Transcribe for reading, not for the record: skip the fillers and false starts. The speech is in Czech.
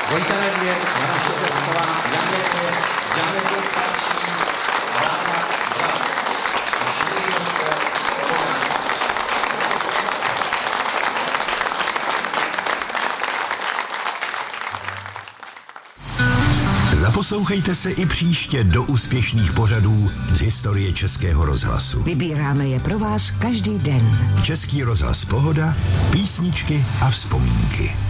Vojta Nedvěd, Jana Šepestová, Jan Nedvěd, Jan Nedvěd starší, Vláda, Vlad a všichni hosté. Zaposlouchejte se i příště do úspěšných pořadů z historie Českého rozhlasu. Vybíráme je pro vás každý den. Český rozhlas Pohoda, písničky a vzpomínky.